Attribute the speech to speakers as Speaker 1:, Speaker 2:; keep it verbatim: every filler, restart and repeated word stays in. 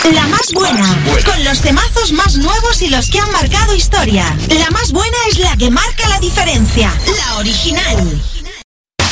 Speaker 1: La más buena, con los temazos más nuevos y los que han marcado historia. La más buena es la que marca la diferencia, la original.